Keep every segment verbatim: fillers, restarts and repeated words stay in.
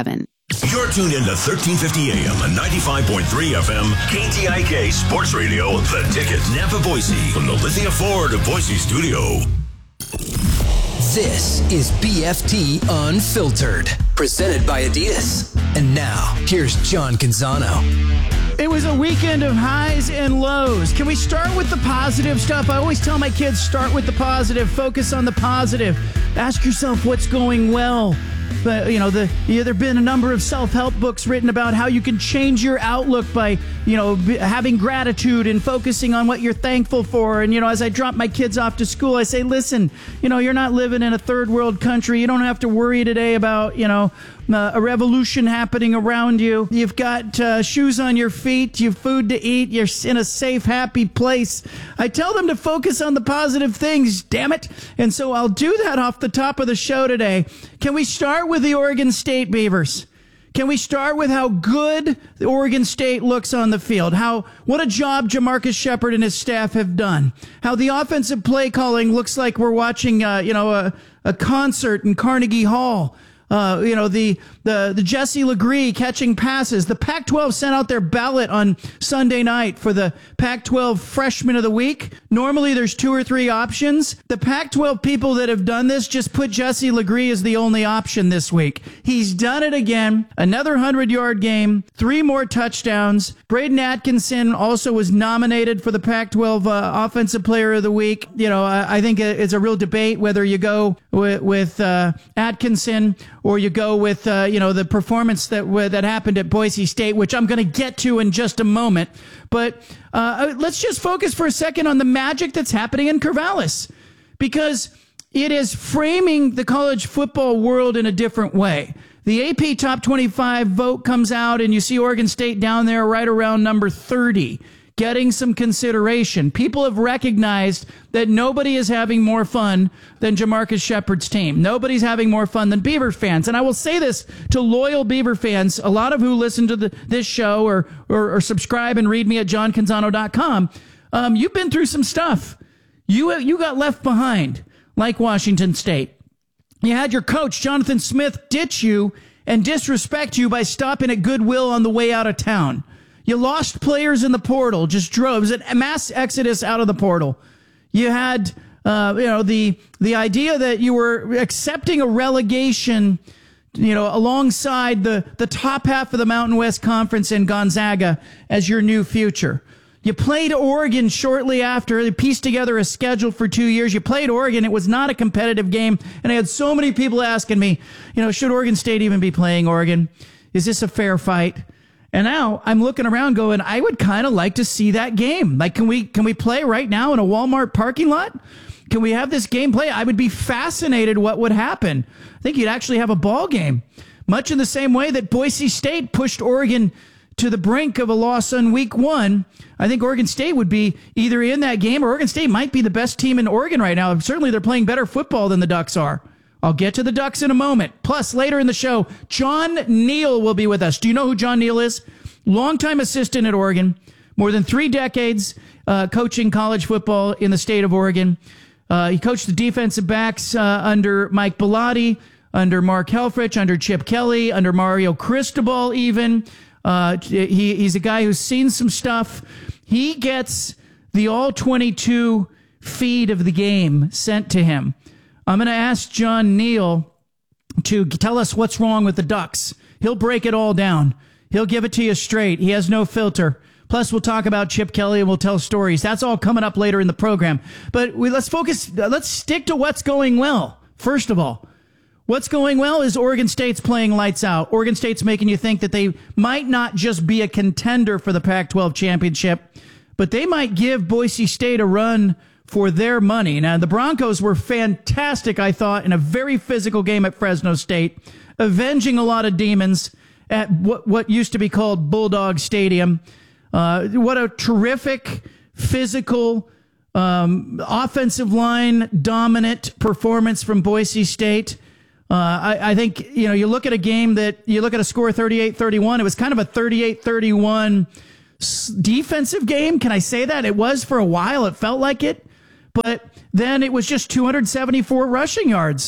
heaven. You're tuned in to thirteen fifty A M and ninety-five point three F M, K T I K Sports Radio, The Ticket, Nampa, Boise, from the Lithia Ford of Boise studio. This is B F T Unfiltered, presented by Adidas. And now, here's John Canzano. It was a weekend of highs and lows. Can we start with the positive stuff? I always tell my kids, start with the positive, focus on the positive. Ask yourself what's going well. But, you know, the, yeah, there have been a number of self-help books written about how you can change your outlook by, you know, b- having gratitude and focusing on what you're thankful for. And, you know, as I drop my kids off to school, I say, listen, you know, you're not living in a third world country. You don't have to worry today about, you know, uh, a revolution happening around you. You've got uh, shoes on your feet. You have food to eat. You're in a safe, happy place. I tell them to focus on the positive things, damn it. And so I'll do that off the top of the show today. Can we start with the Oregon State Beavers? Can we start with how good the Oregon State looks on the field? How what a job Jamarcus Shepard and his staff have done. How the offensive play calling looks like we're watching, uh, you know, a, a concert in Carnegie Hall. Uh, you know, the, the, the Jesse Legree catching passes. The Pac twelve sent out their ballot on Sunday night for the Pac twelve Freshman of the Week. Normally there's two or three options. The Pac twelve people that have done this just put Jesse Legree as the only option this week. He's done it again. Another hundred-yard game, three more touchdowns. Braden Atkinson also was nominated for the Pac twelve uh, Offensive Player of the Week. You know, I, I think it's a real debate whether you go with, with uh, Atkinson or you go with, uh, you know, the performance that uh, that happened at Boise State, which I'm going to get to in just a moment. But uh, let's just focus for a second on the magic that's happening in Corvallis, because it is framing the college football world in a different way. The A P Top twenty-five vote comes out, and you see Oregon State down there right around number thirty. Getting some consideration. People have recognized that nobody is having more fun than Jamarcus Shepard's team. Nobody's having more fun than Beaver fans. And I will say this to loyal Beaver fans, a lot of who listen to the, this show or, or, or subscribe and read me at john canzano dot com. Um, you've been through some stuff. You, you got left behind, like Washington State. You had your coach, Jonathan Smith, ditch you and disrespect you by stopping at Goodwill on the way out of town. You lost players in the portal, just drove. It was a mass exodus out of the portal. You had, uh, you know, the the idea that you were accepting a relegation, you know, alongside the, the top half of the Mountain West Conference in Gonzaga as your new future. You played Oregon shortly after. You pieced together a schedule for two years. You played Oregon. It was not a competitive game. And I had so many people asking me, you know, should Oregon State even be playing Oregon? Is this a fair fight? And now I'm looking around going, I would kind of like to see that game. Like, can we can we play right now in a Walmart parking lot? Can we have this game play? I would be fascinated what would happen. I think you'd actually have a ball game, much in the same way that Boise State pushed Oregon to the brink of a loss on week one. I think Oregon State would be either in that game, or Oregon State might be the best team in Oregon right now. Certainly they're playing better football than the Ducks are. I'll get to the Ducks in a moment. Plus, later in the show, John Neal will be with us. Do you know who John Neal is? Longtime assistant at Oregon, more than three decades uh, coaching college football in the state of Oregon. Uh, he coached the defensive backs uh, under Mike Bellotti, under Mark Helfrich, under Chip Kelly, under Mario Cristobal even. Uh, he, he's a guy who's seen some stuff. He gets the all twenty-two feed of the game sent to him. I'm going to ask John Neal to tell us what's wrong with the Ducks. He'll break it all down. He'll give it to you straight. He has no filter. Plus, we'll talk about Chip Kelly and we'll tell stories. That's all coming up later in the program. But we, let's focus. Let's stick to what's going well. First of all, what's going well is Oregon State's playing lights out. Oregon State's making you think that they might not just be a contender for the Pac twelve championship, but they might give Boise State a run for their money. Now, the Broncos were fantastic, I thought, in a very physical game at Fresno State, avenging a lot of demons at what, what used to be called Bulldog Stadium. Uh, what a terrific physical, um, offensive line dominant performance from Boise State. Uh, I, I think, you know, you look at a game that you look at a score thirty-eight thirty-one. It was kind of a thirty-eight thirty-one defensive game. Can I say that? It was for a while. It felt like it. But then it was just two hundred seventy-four rushing yards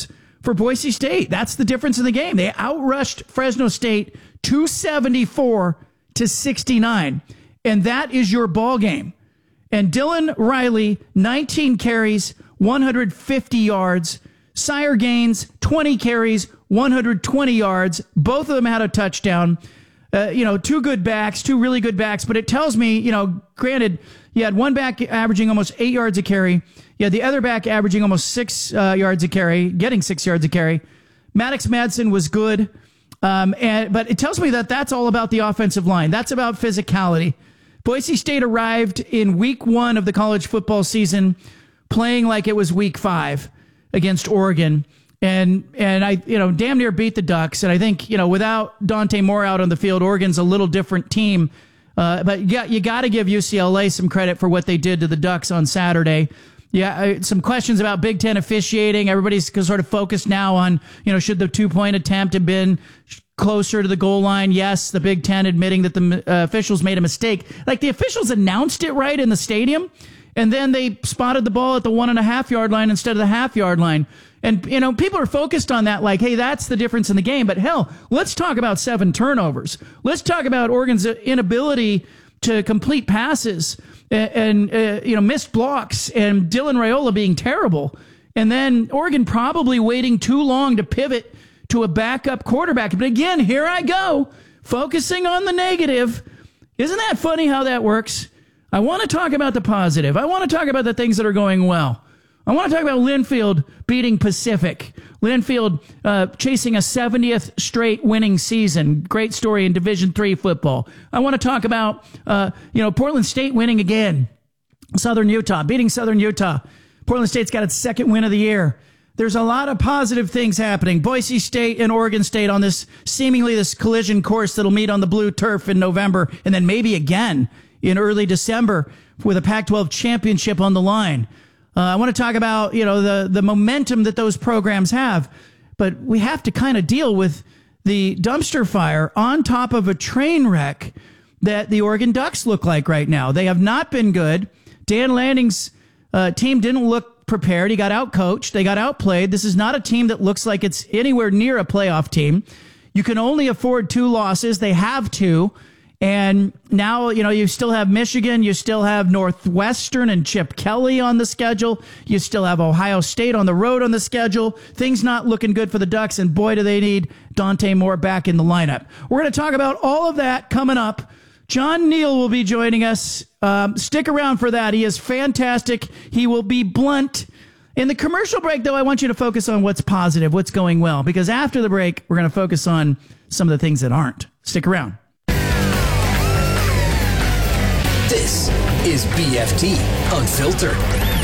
for Boise State. That's the difference in the game. They outrushed Fresno State two seventy-four to sixty-nine, and that is your ball game. And Dylan Riley, nineteen carries, one hundred fifty yards. Sire Gaines, twenty carries, one hundred twenty yards. Both of them had a touchdown. Uh, you know, two good backs, two really good backs. But it tells me, you know, granted, you had one back averaging almost eight yards a carry. You had the other back averaging almost six uh, yards a carry, getting six yards a carry. Maddox Madsen was good. Um, and but it tells me that that's all about the offensive line. That's about physicality. Boise State arrived in week one of the college football season playing like it was week five against Oregon. And, and I, you know, damn near beat the Ducks. And I think, you know, without Dante Moore out on the field, Oregon's a little different team. Uh, but you got, you got to give U C L A some credit for what they did to the Ducks on Saturday. Yeah, uh, some questions about Big Ten officiating. Everybody's sort of focused now on, you know, should the two-point attempt have been closer to the goal line? Yes, the Big Ten admitting that the uh, officials made a mistake. Like, the officials announced it right in the stadium, and then they spotted the ball at the one and a half yard line instead of the half yard line. And, you know, people are focused on that like, hey, that's the difference in the game. But hell, let's talk about seven turnovers. Let's talk about Oregon's inability to complete passes and, and uh, you know, missed blocks and Dylan Raiola being terrible. And then Oregon probably waiting too long to pivot to a backup quarterback. But again, here I go, focusing on the negative. Isn't that funny how that works? I want to talk about the positive. I want to talk about the things that are going well. I want to talk about Linfield beating Pacific. Linfield uh, chasing a seventieth straight winning season. Great story in Division three football. I want to talk about uh, you know Portland State winning again. Southern Utah, beating Southern Utah. Portland State's got its second win of the year. There's a lot of positive things happening. Boise State and Oregon State on this seemingly this collision course that'll meet on the blue turf in November, and then maybe again in early December with a Pac twelve championship on the line. Uh, I want to talk about, you know, the, the momentum that those programs have, but we have to kind of deal with the dumpster fire on top of a train wreck that the Oregon Ducks look like right now. They have not been good. Dan Lanning's uh, team didn't look prepared. He got outcoached. They got outplayed. This is not a team that looks like it's anywhere near a playoff team. You can only afford two losses. They have two. And now, you know, you still have Michigan, you still have Northwestern and Chip Kelly on the schedule. You still have Ohio State on the road on the schedule. Things not looking good for the Ducks, and boy, do they need Dante Moore back in the lineup. We're going to talk about all of that coming up. John Neal will be joining us. Um, stick around for that. He is fantastic. He will be blunt. In the commercial break, though, I want you to focus on what's positive, what's going well, because after the break, we're going to focus on some of the things that aren't. Stick around. This is B F T Unfiltered.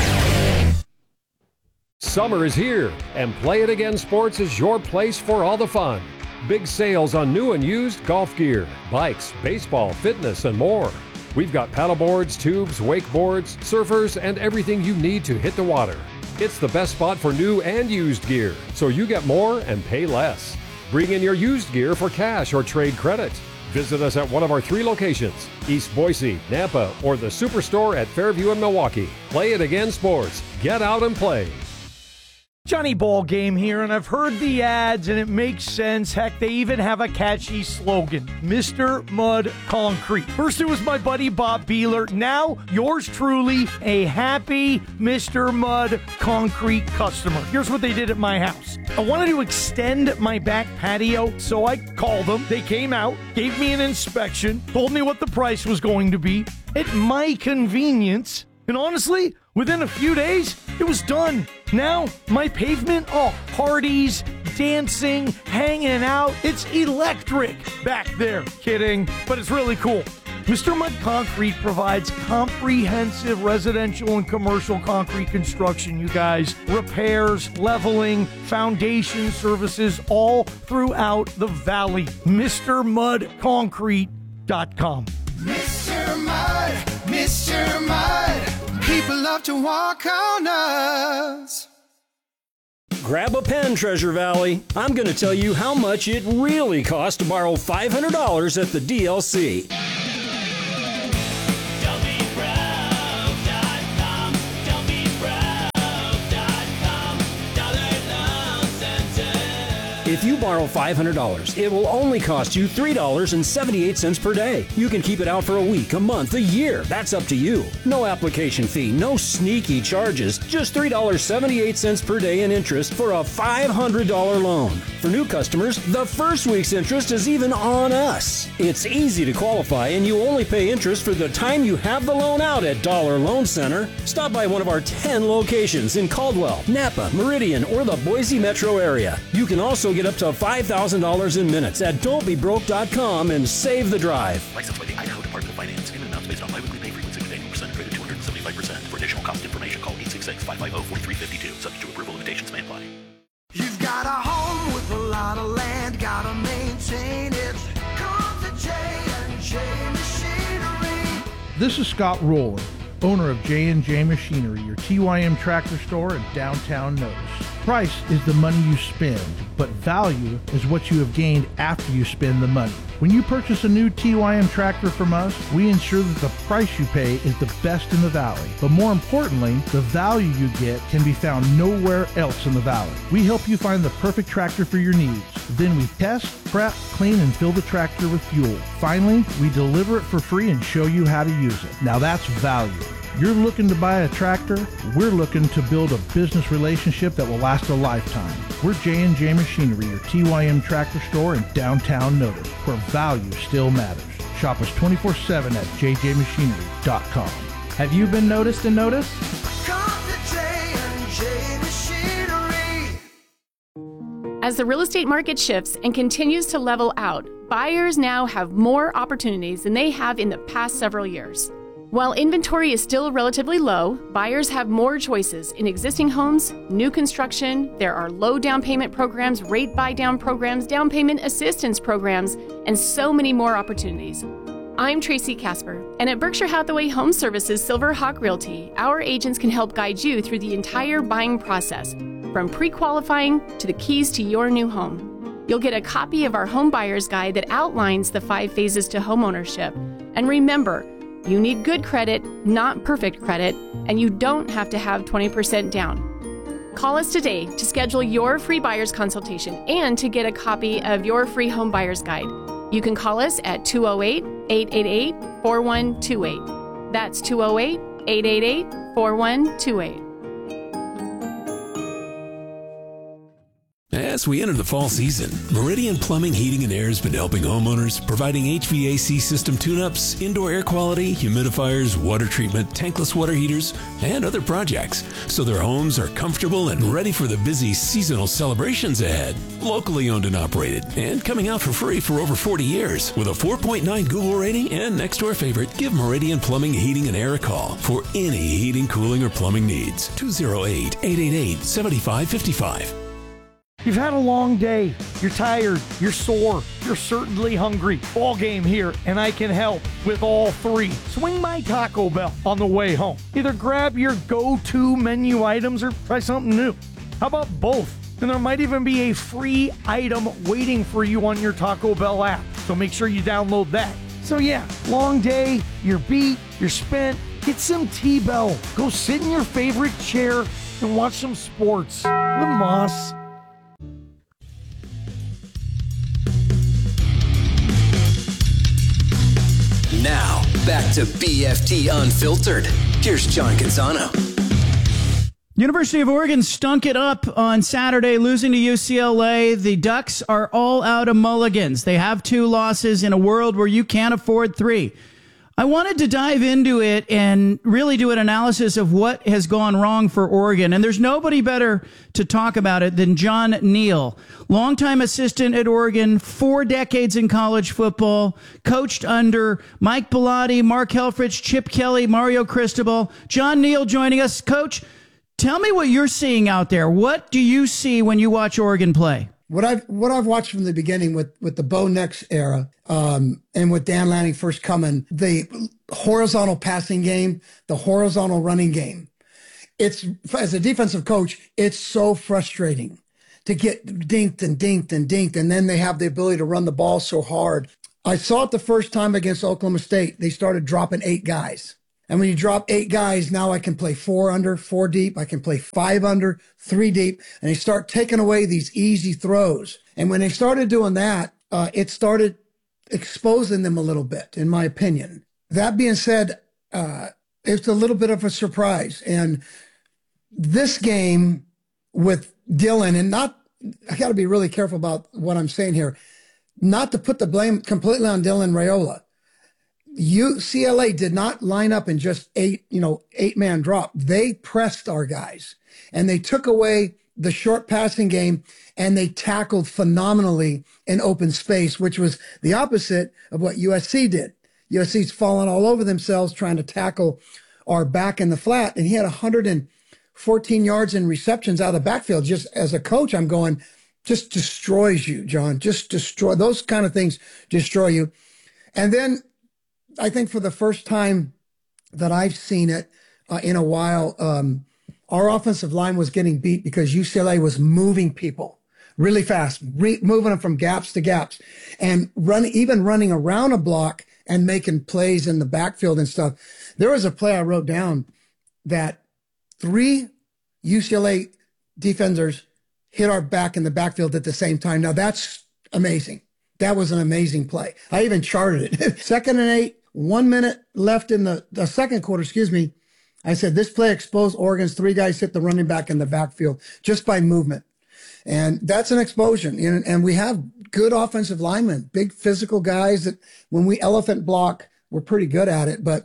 Summer is here, and Play It Again Sports is your place for all the fun. Big sales on new and used golf gear, bikes, baseball, fitness, and more. We've got paddleboards, tubes, wakeboards, surfers, and everything you need to hit the water. It's the best spot for new and used gear, so you get more and pay less. Bring in your used gear for cash or trade credit. Visit us at one of our three locations, East Boise, Nampa, or the Superstore at Fairview and Milwaukee. Play It Again Sports. Get out and play. Johnny Ballgame here, and I've heard the ads, and it makes sense. Heck, they even have a catchy slogan, Mister Mud Concrete. First, it was my buddy Bob Beeler. Now, yours truly, a happy Mister Mud Concrete customer. Here's what they did at my house. I wanted to extend my back patio, so I called them. They came out, gave me an inspection, told me what the price was going to be at my convenience, and honestly, within a few days, it was done. Now, my pavement, oh, parties, dancing, hanging out. It's electric back there. Kidding, but it's really cool. Mister Mud Concrete provides comprehensive residential and commercial concrete construction, you guys. Repairs, leveling, foundation services all throughout the valley. Mister Mud Concrete dot com. Mister Mud, Mister Mud. People love to walk on us. Grab a pen, Treasure Valley. I'm going to tell you how much it really costs to borrow five hundred dollars at the D L C. If you borrow five hundred dollars, it will only cost you three dollars and seventy-eight cents per day. You can keep it out for a week, a month, a year. That's up to you. No application fee, no sneaky charges, just three dollars and seventy-eight cents per day in interest for a five hundred dollars loan. For new customers, the first week's interest is even on us. It's easy to qualify, and you only pay interest for the time you have the loan out at Dollar Loan Center. Stop by one of our ten locations in Caldwell, Napa, Meridian, or the Boise metro area. You can also get up to five thousand dollars in minutes at don't be broke dot com and save the drive. Licensed by the Idaho Department of Finance. Payment amounts based on biweekly pay frequency with annual percent credit two hundred seventy-five percent. For additional cost information, call eight six six, five five zero, four three five two. Subject to approval, limitations may apply. You've got a home with a lot of land, gotta maintain it. Come to J and J Machinery. This is Scott Rowland, owner of J and J Machinery, your T Y M tractor store in downtown Notice. Price is the money you spend, but value is what you have gained after you spend the money. When you purchase a new T Y M tractor from us, we ensure that the price you pay is the best in the valley. But more importantly, the value you get can be found nowhere else in the valley. We help you find the perfect tractor for your needs. Then we test, prep, clean, and fill the tractor with fuel. Finally, we deliver it for free and show you how to use it. Now that's value. You're looking to buy a tractor, we're looking to build a business relationship that will last a lifetime. We're J and J Machinery, your T Y M tractor store in downtown Notice, where value still matters. Shop us twenty-four seven at j j machinery dot com. Have you been noticed and noticed? Come to J and J Machinery. As the real estate market shifts and continues to level out, buyers now have more opportunities than they have in the past several years. While inventory is still relatively low, buyers have more choices in existing homes, new construction. There are low down payment programs, rate buy down programs, down payment assistance programs, and so many more opportunities. I'm Tracy Casper, and at Berkshire Hathaway Home Services Silver Hawk Realty, our agents can help guide you through the entire buying process, from pre-qualifying to the keys to your new home. You'll get a copy of our home buyer's guide that outlines the five phases to homeownership. And remember, you need good credit, not perfect credit, and you don't have to have twenty percent down. Call us today to schedule your free buyer's consultation and to get a copy of your free home buyer's guide. You can call us at two oh eight, eight eight eight, four one two eight. That's two oh eight, eight eight eight, four one two eight. As we enter the fall season, Meridian Plumbing, Heating and Air has been helping homeowners, providing H V A C system tune-ups, indoor air quality, humidifiers, water treatment, tankless water heaters, and other projects, so their homes are comfortable and ready for the busy seasonal celebrations ahead. Locally owned and operated, and coming out for free for over forty years. With a four point nine Google rating and next door favorite, give Meridian Plumbing, Heating and Air a call for any heating, cooling, or plumbing needs. two oh eight, eight eight eight, seven five five five. You've had a long day. You're tired. You're sore. You're certainly hungry. Ball game here, and I can help with all three. Swing by Taco Bell on the way home. Either grab your go-to menu items or try something new. How about both? And there might even be a free item waiting for you on your Taco Bell app. So make sure you download that. So yeah, long day, you're beat, you're spent. Get some T-Bell. Go sit in your favorite chair and watch some sports. The Moss. Now, back to B F T Unfiltered. Here's John Canzano. University of Oregon stunk it up on Saturday, losing to U C L A. The Ducks are all out of mulligans. They have two losses in a world where you can't afford three. I wanted to dive into it and really do an analysis of what has gone wrong for Oregon. And there's nobody better to talk about it than John Neal, longtime assistant at Oregon, four decades in college football, coached under Mike Bellotti, Mark Helfrich, Chip Kelly, Mario Cristobal. John Neal joining us. Coach, tell me what you're seeing out there. What do you see when you watch Oregon play? What I've what I've watched from the beginning with, with the Bo Nix era um, and with Dan Lanning first coming, the horizontal passing game, the horizontal running game. It's, as a defensive coach, it's so frustrating to get dinked and dinked and dinked, and then they have the ability to run the ball so hard. I saw it the first time against Oklahoma State. They started dropping eight guys. And when you drop eight guys, now I can play four under, four deep. I can play five under, three deep. And you start taking away these easy throws. And when they started doing that, uh, it started exposing them a little bit, in my opinion. That being said, uh, it's a little bit of a surprise. And this game with Dylan, and not, I got to be really careful about what I'm saying here, not to put the blame completely on Dylan Raiola. U C L A did not line up in just eight, you know, eight man drop. They pressed our guys and they took away the short passing game and they tackled phenomenally in open space, which was the opposite of what U S C did. U S C's falling all over themselves trying to tackle our back in the flat. And he had one hundred fourteen yards in receptions out of the backfield. Just as a coach, I'm going, just destroys you, John. Just destroy. Those kind of things destroy you. And then I think for the first time that I've seen it uh, in a while, um, our offensive line was getting beat because U C L A was moving people really fast, re- moving them from gaps to gaps, and run, even running around a block and making plays in the backfield and stuff. There was a play I wrote down that three U C L A defenders hit our back in the backfield at the same time. Now that's amazing. That was an amazing play. I even charted it. Second and eight, one minute left in the, the second quarter, excuse me. I said, this play exposed Oregon's three guys hit the running back in the backfield just by movement. And that's an exposure. And, and we have good offensive linemen, big physical guys that when we elephant block, we're pretty good at it. But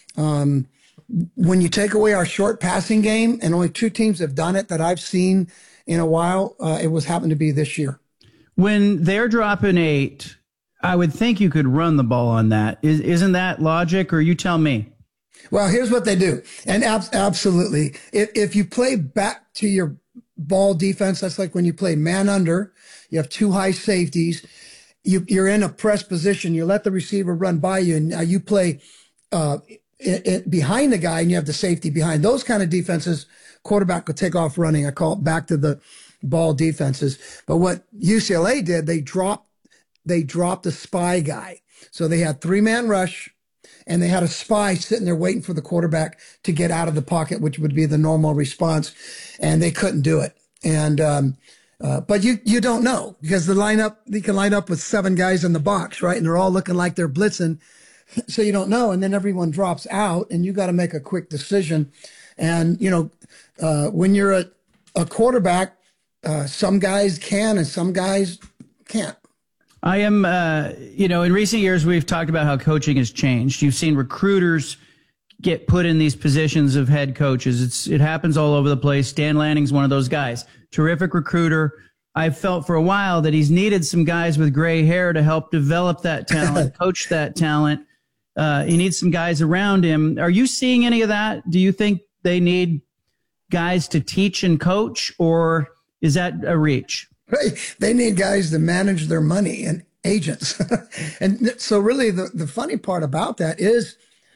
um, when you take away our short passing game, and only two teams have done it that I've seen in a while, uh, it was happened to be this year. When they're dropping eight, I would think you could run the ball on that. Is, isn't that logic, or you tell me? Well, here's what they do. And ab- absolutely, if, if you play back to your ball defense, that's like when you play man under, you have two high safeties, you, you're in a press position, you let the receiver run by you, and now you play uh, it, it behind the guy, and you have the safety behind. Those kind of defenses, quarterback could take off running. I call it back to the ball defenses. But what U C L A did, they dropped they dropped a spy guy. So they had three-man rush, and they had a spy sitting there waiting for the quarterback to get out of the pocket, which would be the normal response, and they couldn't do it. And um, uh, but you you don't know, because the lineup, you can line up with seven guys in the box, right? And they're all looking like they're blitzing, so you don't know. And then everyone drops out, and you got to make a quick decision. And you know, uh, when you're a, a quarterback, uh, some guys can and some guys can't. I am, uh, you know, in recent years, we've talked about how coaching has changed. You've seen recruiters get put in these positions of head coaches. It's, it happens all over the place. Dan Lanning's one of those guys. Terrific recruiter. I've felt for a while that he's needed some guys with gray hair to help develop that talent, coach that talent. Uh, he needs some guys around him. Are you seeing any of that? Do you think they need guys to teach and coach, or is that a reach? They need guys to manage their money and agents. And so really the, the funny part about that is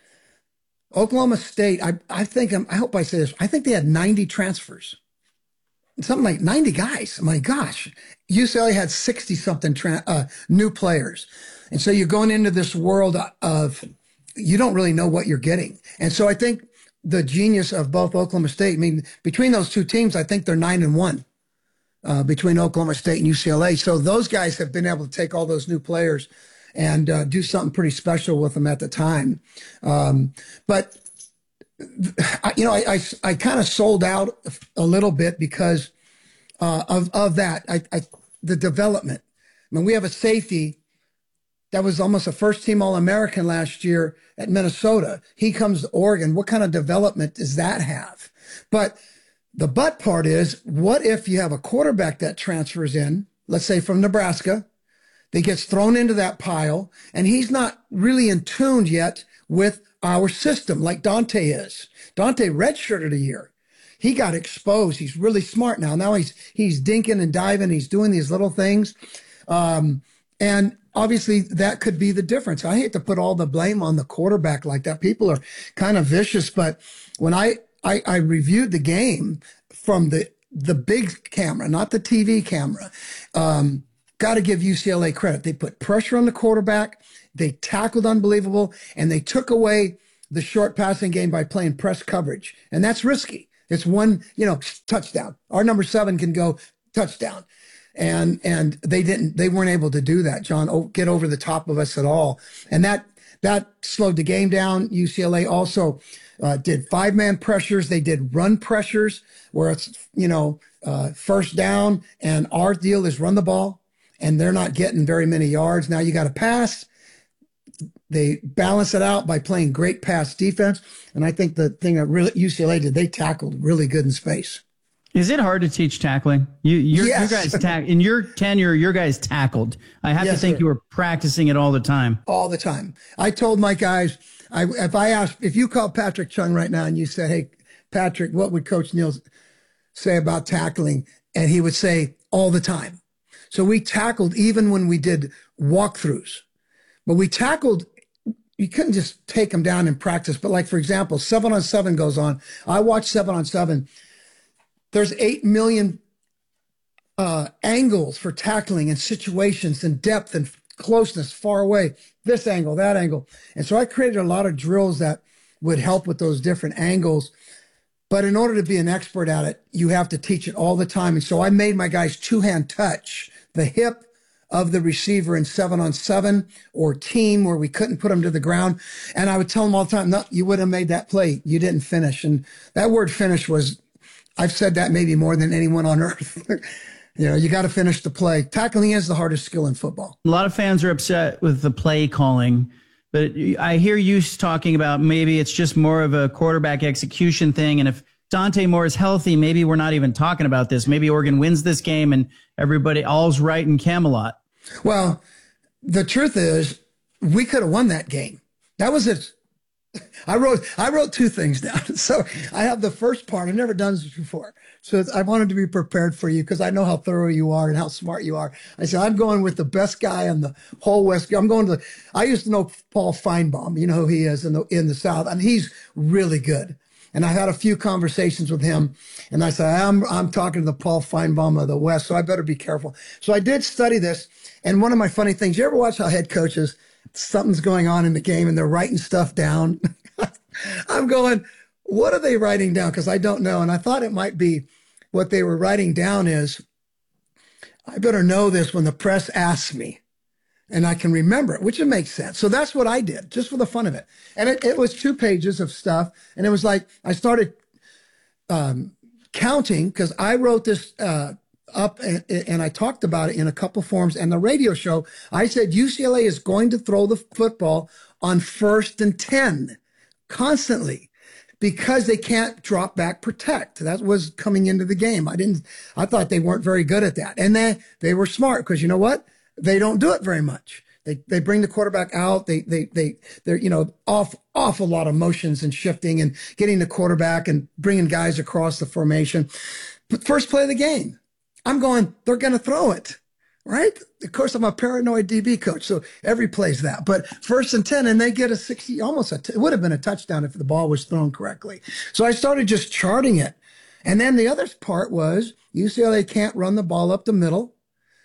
Oklahoma State, I, I think, I hope I say this, I think they had ninety transfers. Something like ninety guys. My gosh. U C L A had sixty-something tra- uh, new players. And so you're going into this world of, you don't really know what you're getting. And so I think the genius of both Oklahoma State, I mean, between those two teams, I think they're nine and one. Uh, between Oklahoma State and U C L A. So those guys have been able to take all those new players and uh, do something pretty special with them at the time. Um, but, I, you know, I, I, I kind of sold out a little bit because uh, of, of that, I, I, the development. I mean, we have a safety that was almost a first-team All-American last year at Minnesota. He comes to Oregon. What kind of development does that have? But the but part is, what if you have a quarterback that transfers in, let's say from Nebraska, that gets thrown into that pile, and he's not really in tune yet with our system like Dante is. Dante redshirted a year. He got exposed. He's really smart now. Now he's he's dinking and diving. He's doing these little things. Um, and obviously that could be the difference. I hate to put all the blame on the quarterback like that. People are kind of vicious, but when I I, I reviewed the game from the the big camera, not the T V camera. Um, got to give U C L A credit. They put pressure on the quarterback. They tackled unbelievable, and they took away the short passing game by playing press coverage. And that's risky. It's one, you know, touchdown. Our number seven can go touchdown. And, and they didn't, they weren't able to do that, John, oh, get over the top of us at all. And that, that slowed the game down. U C L A also uh, did five man pressures. They did run pressures where it's, you know, uh, first down, and our deal is run the ball, and they're not getting very many yards. Now you got to pass. They balance it out by playing great pass defense. And I think the thing that really U C L A did, they tackled really good in space. Is it hard to teach tackling? You, you're, yes. you guys, tack, in your tenure, your guys tackled. I have yes, to think sir. you were practicing it all the time. All the time. I told my guys, I, if I asked, if you called Patrick Chung right now and you said, hey, Patrick, what would Coach Neal say about tackling? And he would say, all the time. So we tackled even when we did walkthroughs. But we tackled, you couldn't just take them down in practice. But like, for example, seven on seven goes on. I watch seven on seven. There's eight million uh, angles for tackling and situations and depth and closeness, far away, this angle, that angle. And so I created a lot of drills that would help with those different angles. But in order to be an expert at it, you have to teach it all the time. And so I made my guys two-hand touch the hip of the receiver in seven on seven or team where we couldn't put them to the ground. And I would tell them all the time, no, you wouldn't have made that play. You didn't finish. And that word finish was, I've said that maybe more than anyone on earth. You know, you got to finish the play. Tackling is the hardest skill in football. A lot of fans are upset with the play calling, but I hear you talking about maybe it's just more of a quarterback execution thing. And if Dante Moore is healthy, maybe we're not even talking about this. Maybe Oregon wins this game and everybody, all's right in Camelot. Well, the truth is we could have won that game. That was it. I wrote I wrote two things down. So I have the first part. I've never done this before. So I wanted to be prepared for you because I know how thorough you are and how smart you are. I said, I'm going with the best guy in the whole West. I'm going to, I used to know Paul Feinbaum. You know who he is in the, in the South. And he's really good. And I had a few conversations with him. And I said, I'm, I'm talking to the Paul Feinbaum of the West, so I better be careful. So I did study this. And one of my funny things, you ever watch how head coaches, something's going on in the game and they're writing stuff down? I'm going, what are they writing down? Because I don't know. And I thought it might be what they were writing down is, I better know this when the press asks me. And I can remember it, which it makes sense. So that's what I did, just for the fun of it. And it, it was two pages of stuff. And it was like, I started um, counting, because I wrote this uh, up and, and I talked about it in a couple forms. And the radio show, I said, U C L A is going to throw the football on first and ten constantly because they can't drop back protect. That was coming into the game. I didn't, I thought they weren't very good at that. And they, they were smart because you know what? They don't do it very much. They they bring the quarterback out. They they they they're you know off awful lot of motions and shifting and getting the quarterback and bringing guys across the formation. But first play of the game, I'm going. They're going to throw it, right? Of course, I'm a paranoid D B coach, so every play's that. But first and ten, and they get a sixty, almost a. T- it would have been a touchdown if the ball was thrown correctly. So I started just charting it, and then the other part was U C L A can't run the ball up the middle,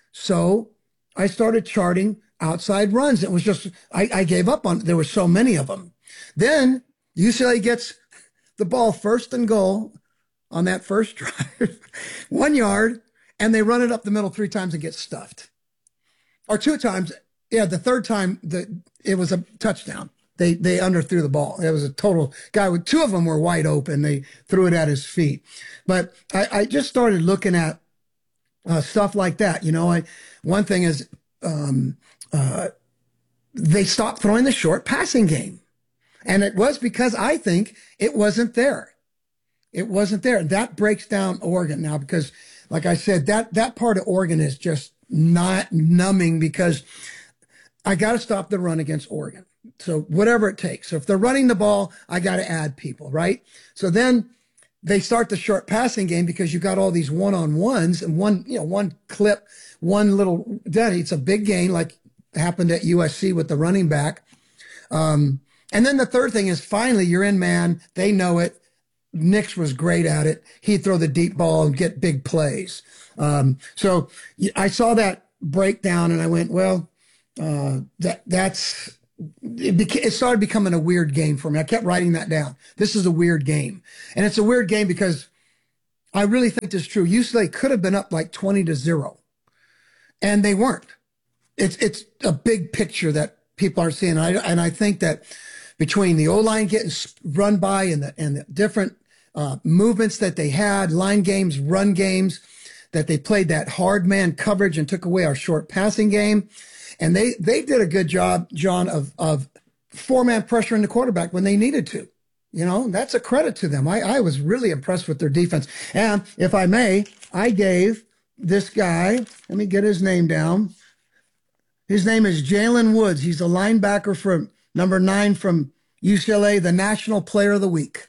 so I started charting outside runs. It was just, I, I gave up on it. There were so many of them. Then U C L A gets the ball first and goal on that first drive, one yard, and they run it up the middle three times and get stuffed. Or two times. Yeah, the third time, the, it was a touchdown. They they underthrew the ball. It was a total guy with two of them were wide open. They threw it at his feet. But I, I just started looking at uh, stuff like that. You know, I, one thing is, um, uh, they stopped throwing the short passing game. And it was because I think it wasn't there. It wasn't there. That breaks down Oregon now because, like I said, that, that part of Oregon is just not numbing because I got to stop the run against Oregon. So whatever it takes. So if they're running the ball, I got to add people, right? So then they start the short passing game because you got all these one-on-ones and one, you know, one clip, one little, that it's a big gain like happened at U S C with the running back. Um, and then the third thing is finally you're in man. They know it. Nix was great at it. He'd throw the deep ball and get big plays. Um, so I saw that breakdown and I went, well, uh, that that's, it, beca- it started becoming a weird game for me. I kept writing that down. This is a weird game. And it's a weird game because I really think this is true. U C L A could have been up like twenty to zero. and they weren't. It's it's a big picture that people aren't seeing. And I, and I think that between the O-line getting run by and the, and the different uh, movements that they had, line games, run games, that they played that hard man coverage and took away our short passing game. And they, they did a good job, John, of, of four-man pressuring the quarterback when they needed to. You know, that's a credit to them. I, I was really impressed with their defense. And if I may, I gave this guy, let me get his name down. His name is Jalen Woods. He's a linebacker from number nine from U C L A, the National Player of the Week.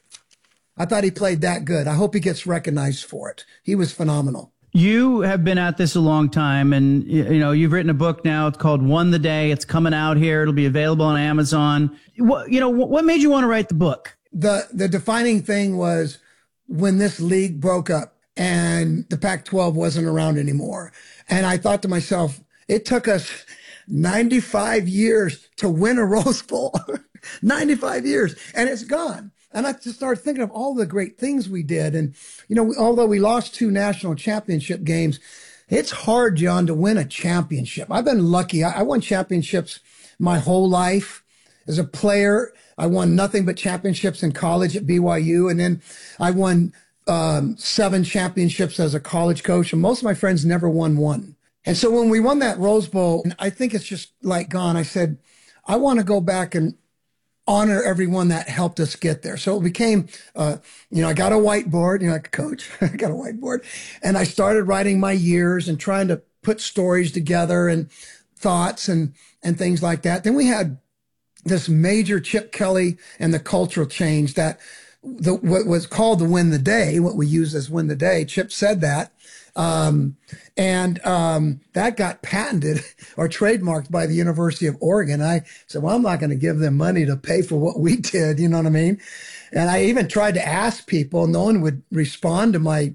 I thought he played that good. I hope he gets recognized for it. He was phenomenal. You have been at this a long time, and you know you've written a book now. It's called Won the Day. It's coming out here. It'll be available on Amazon. What, you know, what made you want to write the book? The the defining thing was when this league broke up and the Pac twelve wasn't around anymore. And I thought to myself, it took us ninety-five years to win a Rose Bowl. ninety-five years, and it's gone. And I just started thinking of all the great things we did. And, you know, although we lost two national championship games, it's hard, John, to win a championship. I've been lucky. I, I won championships my whole life. As a player, I won nothing but championships in college at B Y U. And then I won um, seven championships as a college coach. And most of my friends never won one. And so when we won that Rose Bowl, I think it's just like gone. I said, I want to go back and honor everyone that helped us get there. So it became, uh, you know, I got a whiteboard, you know, like a coach, I got a whiteboard, and I started writing my years and trying to put stories together and thoughts and, and things like that. Then we had this major Chip Kelly and the cultural change that the, what was called the Win the Day, what we use as Win the Day. Chip said that. Um, and, um, that got patented or trademarked by the University of Oregon. I said, well, I'm not going to give them money to pay for what we did. You know what I mean? And I even tried to ask people, no one would respond to my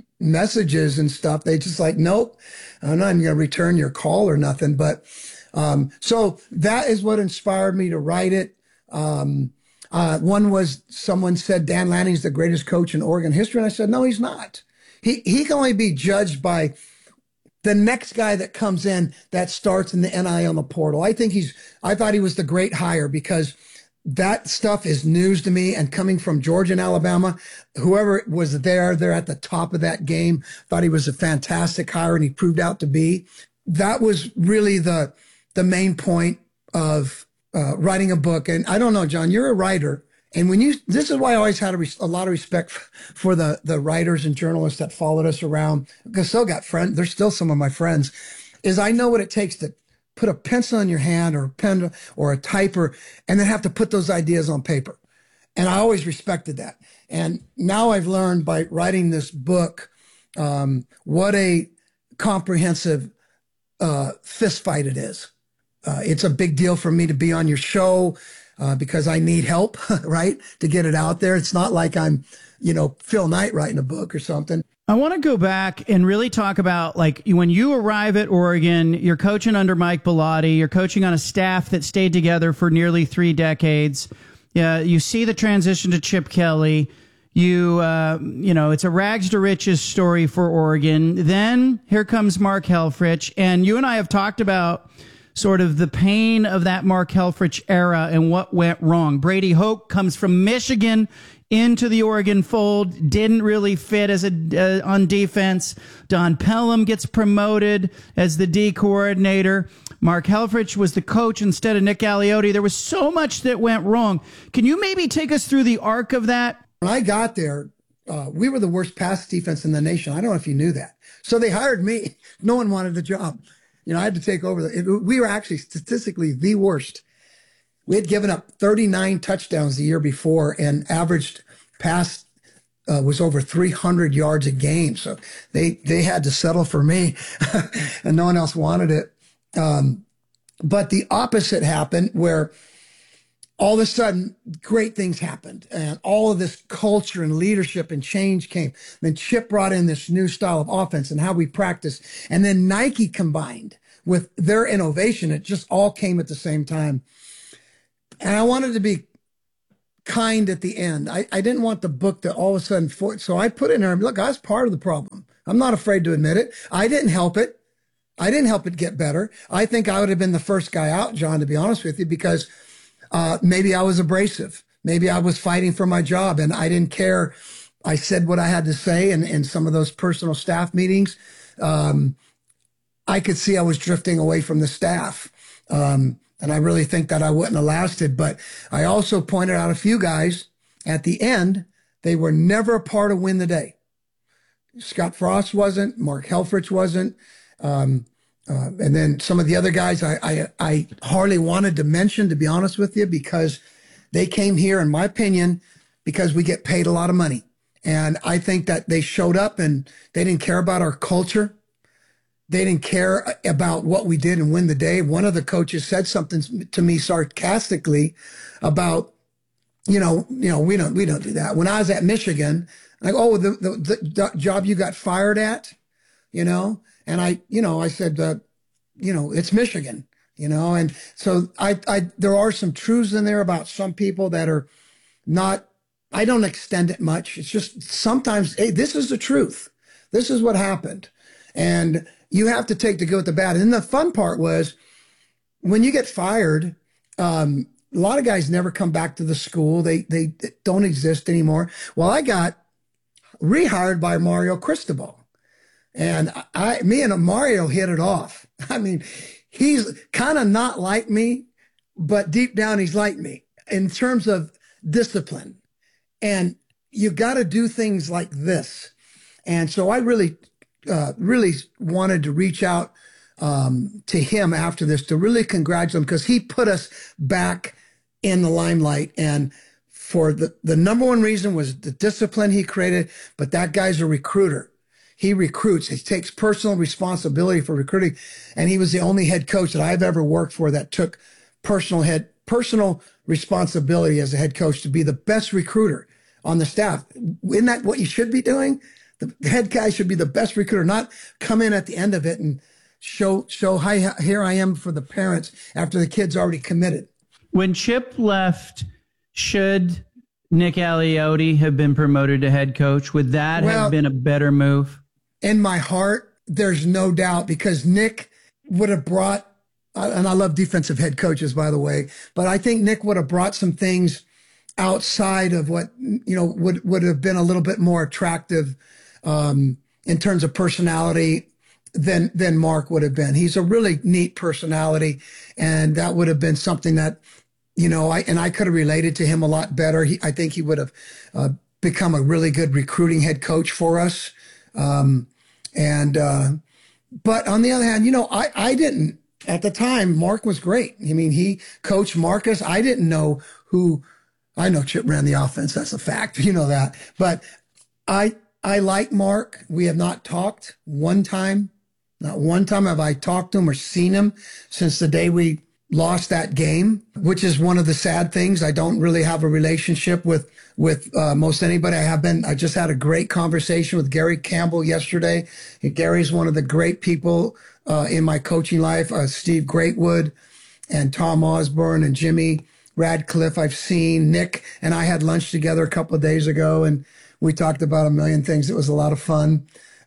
messages and stuff. They just like, nope, I'm not even going to return your call or nothing. But, um, so that is what inspired me to write it. Um, uh, one was someone said, Dan Lanning's the greatest coach in Oregon history. And I said, no, he's not. He he can only be judged by the next guy that comes in that starts in the N I L on the portal. I think he's, I thought he was the great hire because that stuff is news to me. And coming from Georgia and Alabama, whoever was there, they're at the top of that game, thought he was a fantastic hire, and he proved out to be. That was really the, the main point of uh, writing a book. And I don't know, John, you're a writer. And when you, this is why I always had a, res, a lot of respect f- for the, the writers and journalists that followed us around, because still got friends. They're still some of my friends, is I know what it takes to put a pencil in your hand or a pen or a typer and then have to put those ideas on paper. And I always respected that. And now I've learned by writing this book, um, what a comprehensive, uh, fist fight it is. Uh, it's a big deal for me to be on your show. Uh, because I need help, right, to get it out there. It's not like I'm, you know, Phil Knight writing a book or something. I want to go back and really talk about, like, when you arrive at Oregon, you're coaching under Mike Bellotti, you're coaching on a staff that stayed together for nearly three decades. Yeah, you see the transition to Chip Kelly. You, uh, you know, it's a rags to riches story for Oregon. Then here comes Mark Helfrich, and you and I have talked about sort of the pain of that Mark Helfrich era and what went wrong. Brady Hoke comes from Michigan into the Oregon fold, didn't really fit as a uh, on defense. Don Pelham gets promoted as the D coordinator. Mark Helfrich was the coach instead of Nick Aliotti. There was so much that went wrong. Can you maybe take us through the arc of that? When I got there, uh, we were the worst pass defense in the nation. I don't know if you knew that. So they hired me. No one wanted the job. You know, I had to take over. The, it, we were actually statistically the worst. We had given up thirty-nine touchdowns the year before and averaged pass uh, was over three hundred yards a game. So they, they had to settle for me and no one else wanted it. Um, but the opposite happened where all of a sudden great things happened and all of this culture and leadership and change came. Then Chip brought in this new style of offense and how we practice. And then Nike combined with their innovation. It just all came at the same time. And I wanted to be kind at the end. I, I didn't want the book to all of a sudden, for, so I put in there, look, I was part of the problem. I'm not afraid to admit it. I didn't help it. I didn't help it get better. I think I would have been the first guy out, John, to be honest with you, because uh, maybe I was abrasive. Maybe I was fighting for my job and I didn't care. I said what I had to say in, in some of those personal staff meetings. Um, I could see I was drifting away from the staff. Um, and I really think that I wouldn't have lasted. But I also pointed out a few guys at the end, they were never a part of Win the Day. Scott Frost wasn't, Mark Helfrich wasn't. Um, uh, and then some of the other guys I, I, I hardly wanted to mention, to be honest with you, because they came here, in my opinion, because we get paid a lot of money. And I think that they showed up and they didn't care about our culture. They didn't care about what we did and Win the Day. One of the coaches said something to me sarcastically about, you know, you know, we don't, we don't do that. When I was at Michigan, like, oh, the, the, the job you got fired at, you know, and I, you know, I said, uh, you know, it's Michigan, you know, and so I, I, there are some truths in there about some people that are not, I don't extend it much. It's just sometimes, hey, this is the truth. This is what happened. And you have to take the good with the bad. And the fun part was when you get fired, um, a lot of guys never come back to the school. They, they don't exist anymore. Well, I got rehired by Mario Cristobal. And I, me and Mario hit it off. I mean, he's kind of not like me, but deep down he's like me in terms of discipline. And you got to do things like this. And so I really, uh, really wanted to reach out um, to him after this to really congratulate him because he put us back in the limelight. And for the, the number one reason was the discipline he created, but that guy's a recruiter. He recruits. He takes personal responsibility for recruiting. And he was the only head coach that I've ever worked for that took personal head, personal responsibility as a head coach to be the best recruiter on the staff. Isn't that what you should be doing? The head guy should be the best recruiter, not come in at the end of it and show, show, hi, here I am for the parents after the kid's already committed. When Chip left, should Nick Aliotti have been promoted to head coach? Would that well, have been a better move? In my heart, there's no doubt, because Nick would have brought, and I love defensive head coaches, by the way, but I think Nick would have brought some things outside of what, you know, would, would have been a little bit more attractive um, in terms of personality than, than Mark would have been. He's a really neat personality, and that would have been something that, you know, I, and I could have related to him a lot better. He, I think he would have uh, become a really good recruiting head coach for us. Um, and, uh, but on the other hand, you know, I, I didn't, at the time, Mark was great. I mean, he coached Marcus. I didn't know who, I know Chip ran the offense. That's a fact. You know that. But I, I like Mark. We have not talked one time. Not one time have I talked to him or seen him since the day we lost that game, which is one of the sad things. I don't really have a relationship with, with uh, most anybody. I have been, I just had a great conversation with Gary Campbell yesterday. Gary's one of the great people uh, in my coaching life. Uh, Steve Greatwood and Tom Osborne and Jimmy Radcliffe I've seen. Nick and I had lunch together a couple of days ago, and we talked about a million things. It was a lot of fun.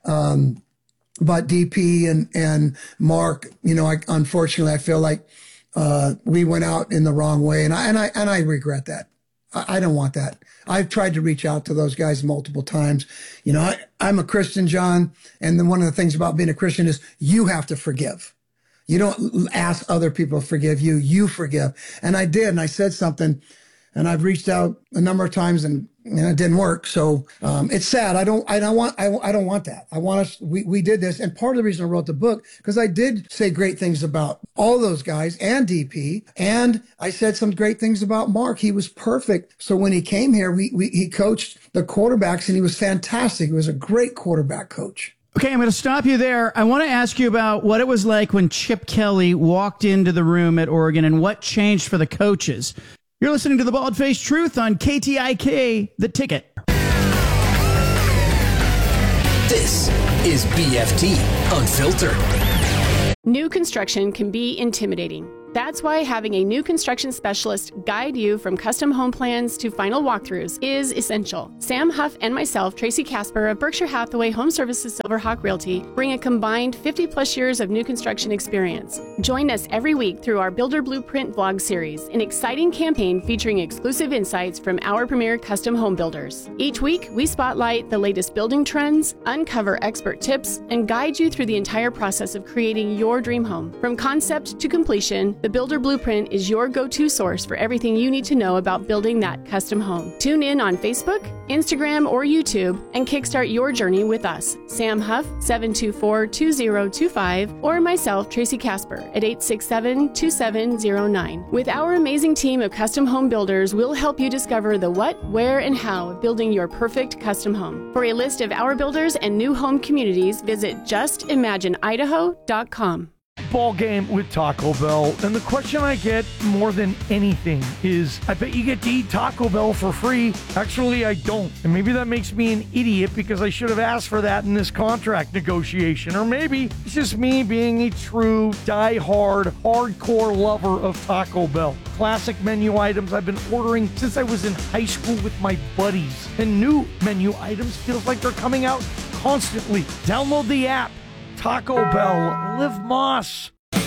Um, but D P and, and Mark, you know, I, unfortunately, I feel like Uh, we went out in the wrong way, and I and I and I regret that. I, I don't want that. I've tried to reach out to those guys multiple times. You know, I, I'm a Christian, John, and then one of the things about being a Christian is you have to forgive. You don't ask other people to forgive you. You forgive, and I did, and I said something, and I've reached out a number of times, and, and it didn't work. So um, it's sad. I don't. I don't want. I, I don't want that. I want us. We we did this, and part of the reason I wrote the book because I did say great things about all those guys and D P, and I said some great things about Mark. He was perfect. So when he came here, we, we he coached the quarterbacks, and he was fantastic. He was a great quarterback coach. Okay, I'm going to stop you there. I want to ask you about what it was like when Chip Kelly walked into the room at Oregon and what changed for the coaches. You're listening to The Bald-Faced Truth on K T I K, The Ticket. This is B F T Unfiltered. New construction can be intimidating. That's why having a new construction specialist guide you from custom home plans to final walkthroughs is essential. Sam Huff and myself, Tracy Casper of Berkshire Hathaway Home Services Silverhawk Realty, bring a combined fifty plus years of new construction experience. Join us every week through our Builder Blueprint vlog series, an exciting campaign featuring exclusive insights from our premier custom home builders. Each week, we spotlight the latest building trends, uncover expert tips, and guide you through the entire process of creating your dream home. From concept to completion, the Builder Blueprint is your go-to source for everything you need to know about building that custom home. Tune in on Facebook, Instagram, or YouTube and kickstart your journey with us, Sam Huff, seven two four, two zero two five, or myself, Tracy Casper, at eight six seven, two seven zero nine. With our amazing team of custom home builders, we'll help you discover the what, where, and how of building your perfect custom home. For a list of our builders and new home communities, visit just imagine idaho dot com. Ball game with Taco Bell, and the question I get more than anything is, I bet you get to eat Taco Bell for free. Actually, I don't, and maybe that makes me an idiot because I should have asked for that in this contract negotiation, or maybe it's just me being a true, die-hard, hardcore lover of Taco Bell. Classic menu items I've been ordering since I was in high school with my buddies, and new menu items feels like they're coming out constantly. Download the app. Taco Bell, Live Moss.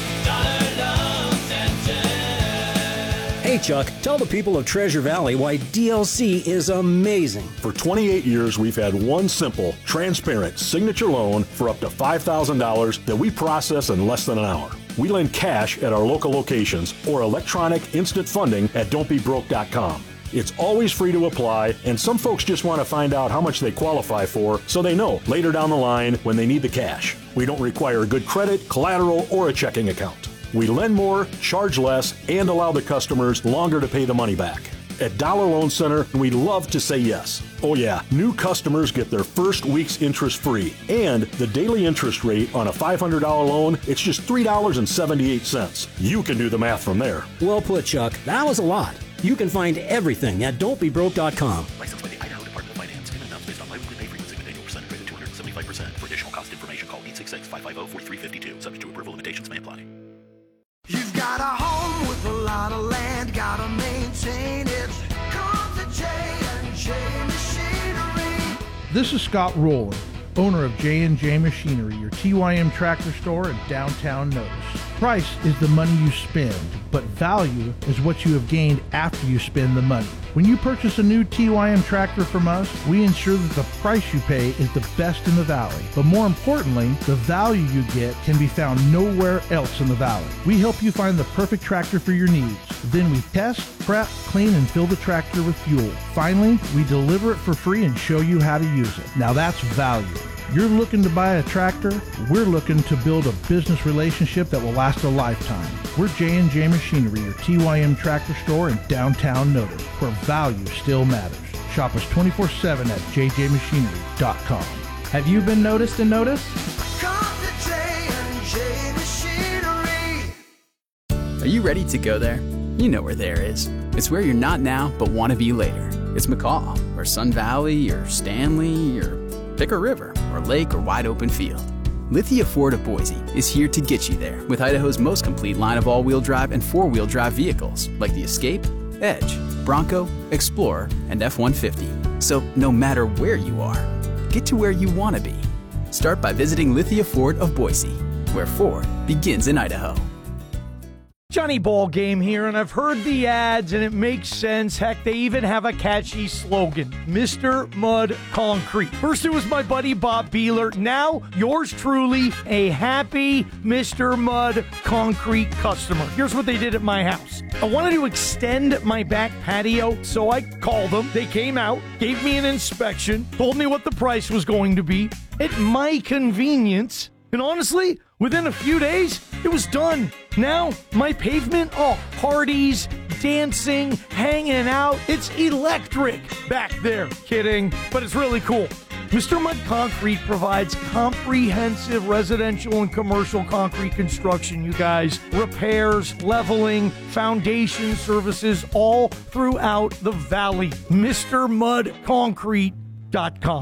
Hey, Chuck, tell the people of Treasure Valley why D L C is amazing. For twenty-eight years, we've had one simple, transparent signature loan for up to five thousand dollars that we process in less than an hour. We lend cash at our local locations or electronic instant funding at don't be broke dot com. It's always free to apply, and some folks just want to find out how much they qualify for so they know later down the line when they need the cash. We don't require good credit, collateral, or a checking account. We lend more, charge less, and allow the customers longer to pay the money back. At Dollar Loan Center, we love to say yes. Oh yeah, new customers get their first week's interest free. And the daily interest rate on a five hundred dollars loan, it's just three dollars and seventy-eight cents. You can do the math from there. Well put, Chuck. That was a lot. You can find everything at don't be broke dot com. Licensed by the Idaho Department of Finance. Payment amounts based on biweekly pay frequency with annual percentage rate of two hundred seventy-five percent. For additional cost information, call eight six six, five five zero, four three five two. Subject to approval, limitations may apply. You've got a home with a lot of land, gotta maintain it. Come to J and J Machinery. This is Scott Rowland, owner of J and J Machinery, your T Y M tractor store in downtown Notice. Price is the money you spend, but value is what you have gained after you spend the money. When you purchase a new T Y M tractor from us, we ensure that the price you pay is the best in the valley. But more importantly, the value you get can be found nowhere else in the valley. We help you find the perfect tractor for your needs. Then we test, prep, clean, and fill the tractor with fuel. Finally, we deliver it for free and show you how to use it. Now that's value. You're looking to buy a tractor, we're looking to build a business relationship that will last a lifetime. We're J and J Machinery, your T Y M tractor store in downtown Notice, where value still matters. Shop us twenty-four seven at j j machinery dot com. Have you been noticed and noticed? Come to J and J Machinery. Are you ready to go there? You know where there is. It's where you're not now, but want to be later. It's McCaw, or Sun Valley, or Stanley, or pick a river, or lake, or wide open field. Lithia Ford of Boise is here to get you there with Idaho's most complete line of all-wheel drive and four-wheel drive vehicles like the Escape, Edge, Bronco, Explorer, and F one fifty. So no matter where you are, get to where you want to be. Start by visiting Lithia Ford of Boise, where Ford begins in Idaho. Johnny Ball Game here, and I've heard the ads, and it makes sense. Heck, they even have a catchy slogan, Mister Mud Concrete. First, it was my buddy Bob Beeler. Now, yours truly, a happy Mister Mud Concrete customer. Here's what they did at my house. I wanted to extend my back patio, so I called them. They came out, gave me an inspection, told me what the price was going to be at my convenience, and honestly, within a few days, it was done. Now, my pavement, oh, parties, dancing, hanging out. It's electric back there. Kidding, but it's really cool. Mister Mud Concrete provides comprehensive residential and commercial concrete construction, you guys. Repairs, leveling, foundation services all throughout the valley. Mister Mud Concrete dot com.